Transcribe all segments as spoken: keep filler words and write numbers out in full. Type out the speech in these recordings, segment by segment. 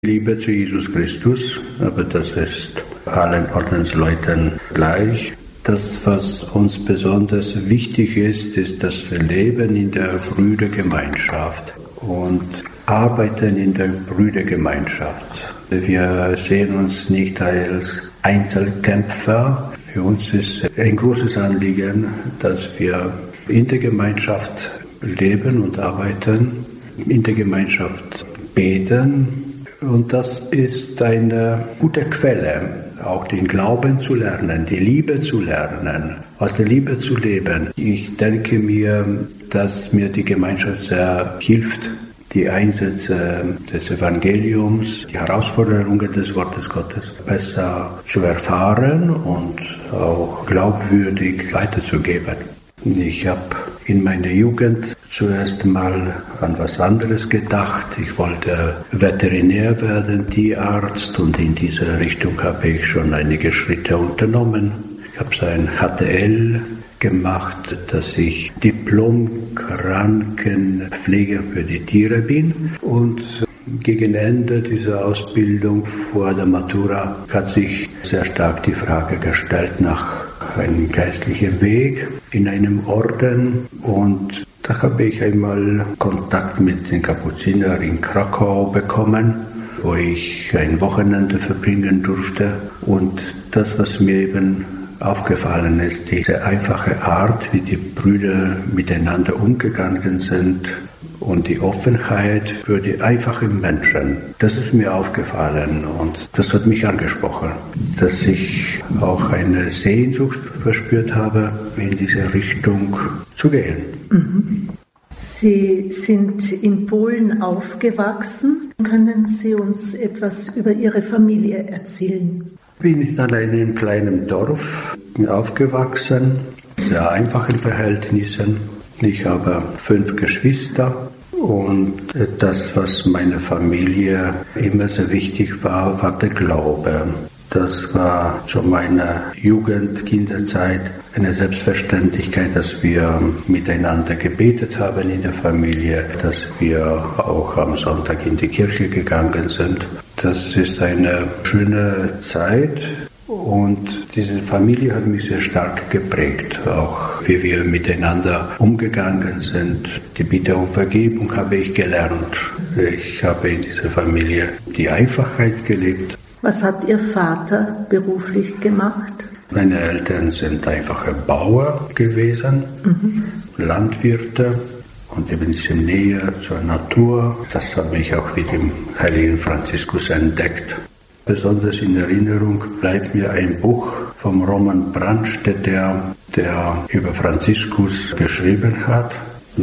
Liebe zu Jesus Christus, aber das ist allen Ordensleuten gleich. Das, was uns besonders wichtig ist, ist das Leben in der Brüdergemeinschaft und Arbeiten in der Brüdergemeinschaft. Wir sehen uns nicht als Einzelkämpfer. Für uns ist ein großes Anliegen, dass wir in der Gemeinschaft leben und arbeiten, in der Gemeinschaft beten. Und das ist eine gute Quelle, auch den Glauben zu lernen, die Liebe zu lernen, aus der Liebe zu leben. Ich denke mir, dass mir die Gemeinschaft sehr hilft, die Einsätze des Evangeliums, die Herausforderungen des Wortes Gottes besser zu erfahren und auch glaubwürdig weiterzugeben. Ich habe in meiner Jugend zuerst mal an was anderes gedacht. Ich wollte Veterinär werden, Tierarzt, und in diese Richtung habe ich schon einige Schritte unternommen. Ich habe so ein H T L gemacht, dass ich Diplom-Krankenpfleger für die Tiere bin. Und gegen Ende dieser Ausbildung vor der Matura hat sich sehr stark die Frage gestellt nach einem geistlichen Weg in einem Orden, und da habe ich einmal Kontakt mit den Kapuzinern in Krakau bekommen, wo ich ein Wochenende verbringen durfte. Und das, was mir eben aufgefallen ist, diese einfache Art, wie die Brüder miteinander umgegangen sind und die Offenheit für die einfachen Menschen, das ist mir aufgefallen und das hat mich angesprochen, dass ich auch eine Sehnsucht verspürt habe, in diese Richtung zu gehen. Mhm. Sie sind in Polen aufgewachsen. Können Sie uns etwas über Ihre Familie erzählen? Ich bin in einem kleinen Dorf aufgewachsen, sehr einfachen Verhältnissen. Ich habe fünf Geschwister. Und das, was meiner Familie immer sehr wichtig war, war der Glaube. Das war zu meiner Jugend, Kinderzeit eine Selbstverständlichkeit, dass wir miteinander gebetet haben in der Familie, dass wir auch am Sonntag in die Kirche gegangen sind. Das ist eine schöne Zeit. Und diese Familie hat mich sehr stark geprägt, auch wie wir miteinander umgegangen sind. Die Bitte um Vergebung habe ich gelernt. Ich habe in dieser Familie die Einfachheit gelebt. Was hat Ihr Vater beruflich gemacht? Meine Eltern sind einfache Bauer gewesen, mhm. Landwirte und eben diese Nähe zur Natur. Das habe ich auch mit dem heiligen Franziskus entdeckt. Besonders in Erinnerung bleibt mir ein Buch vom Roman Brandstätter, der über Franziskus geschrieben hat.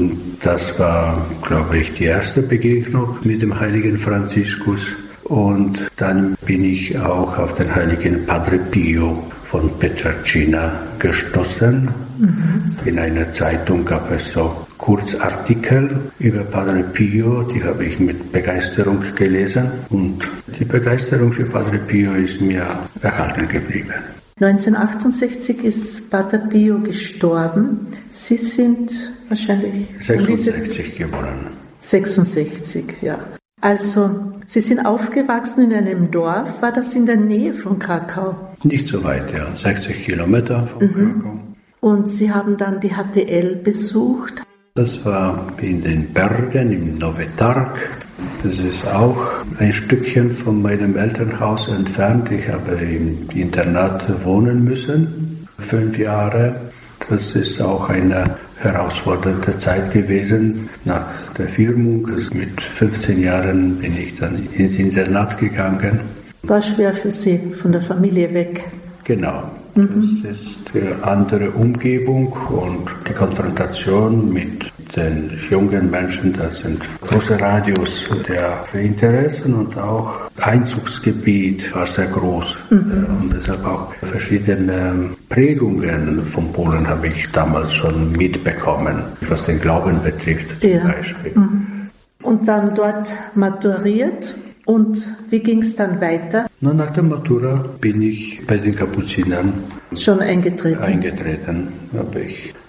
Das war, glaube ich, die erste Begegnung mit dem heiligen Franziskus. Und dann bin ich auch auf den heiligen Padre Pio von Pietrelcina gestoßen. Mhm. In einer Zeitung gab es so Kurzartikel über Padre Pio, die habe ich mit Begeisterung gelesen, und die Begeisterung für Padre Pio ist mir erhalten geblieben. neunzehnhundertachtundsechzig ist Padre Pio gestorben. Sie sind wahrscheinlich sechsundsechzig geboren. sechsundsechzig, ja. Also, Sie sind aufgewachsen in einem Dorf. War das in der Nähe von Krakau? Nicht so weit, ja. sechzig Kilometer von mhm. Krakau. Und Sie haben dann die H T L besucht? Das war in den Bergen im Nowy Targ. Das ist auch ein Stückchen von meinem Elternhaus entfernt. Ich habe im Internat wohnen müssen, fünf Jahre. Das ist auch eine herausfordernde Zeit gewesen. Nach der Firmung, also mit fünfzehn Jahren, bin ich dann ins Internat gegangen. War schwer für Sie, von der Familie weg? Genau. Mhm. Das ist eine andere Umgebung und die Konfrontation mit den jungen Menschen, das sind große Radius der Interessen und auch Einzugsgebiet war sehr groß. Mhm. Und deshalb auch verschiedene Prägungen von Polen habe ich damals schon mitbekommen, was den Glauben betrifft zum ja. Beispiel. Mhm. Und dann dort maturiert. Und wie ging es dann weiter? Na, nach der Matura bin ich bei den Kapuzinern schon eingetreten. Eingetreten, habe ich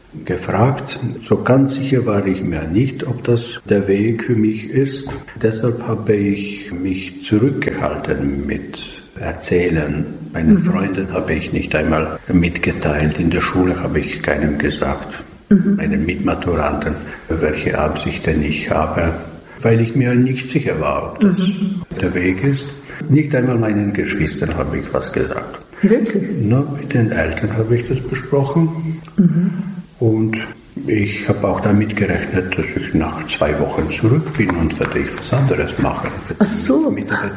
gefragt. So ganz sicher war ich mir nicht, ob das der Weg für mich ist. Deshalb habe ich mich zurückgehalten mit Erzählen. Meinen mhm. Freunden habe ich nicht einmal mitgeteilt. In der Schule habe ich keinem gesagt. Mhm. Meinen Mitmaturanten, welche Absichten ich habe, weil ich mir nicht sicher war, ob das mhm. der Weg ist. Nicht einmal meinen Geschwistern habe ich was gesagt. Wirklich? Nur mit den Eltern habe ich das besprochen. Mhm. Und ich habe auch damit gerechnet, dass ich nach zwei Wochen zurück bin und werde ich was anderes machen. Ach so. Mit der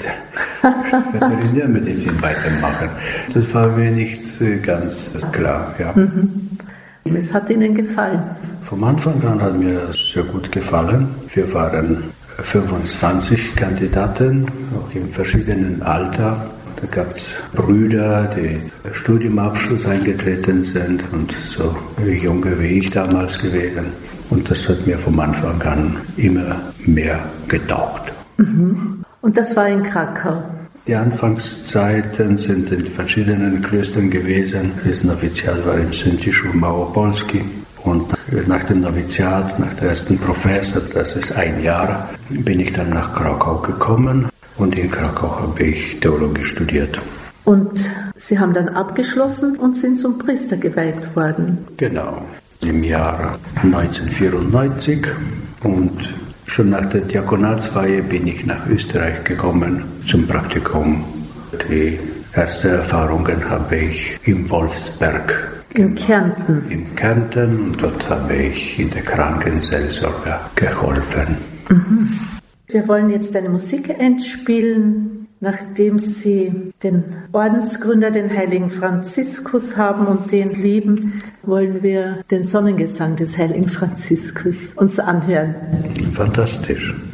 Veterinärmedizin weitermachen. Das war mir nicht ganz klar. Ja. Mhm. Es hat Ihnen gefallen? Vom Anfang an hat mir das sehr gut gefallen. Wir waren fünfundzwanzig Kandidaten, auch im verschiedenen Alter. Da gab es Brüder, die Studiumabschluss eingetreten sind und so junge wie ich damals gewesen. Und das hat mir vom Anfang an immer mehr getaugt. Mhm. Und das war in Krakau? Die Anfangszeiten sind in verschiedenen Klöstern gewesen. Das Noviziat war in Sędziszów Małopolski. Und nach dem Noviziat, nach der ersten Professor, das ist ein Jahr, bin ich dann nach Krakau gekommen. Und in Krakau habe ich Theologie studiert. Und Sie haben dann abgeschlossen und sind zum Priester geweiht worden? Genau, im Jahr neunzehnhundertvierundneunzig. Und schon nach der Diakonatsweihe bin ich nach Österreich gekommen zum Praktikum. Die ersten Erfahrungen habe ich in Wolfsberg in Kärnten. In Kärnten, und dort habe ich in der Krankenseelsorge geholfen. Mhm. Wir wollen jetzt eine Musik einspielen, nachdem Sie den Ordensgründer, den heiligen Franziskus haben und den lieben, wollen wir den Sonnengesang des heiligen Franziskus uns anhören. Fantastisch.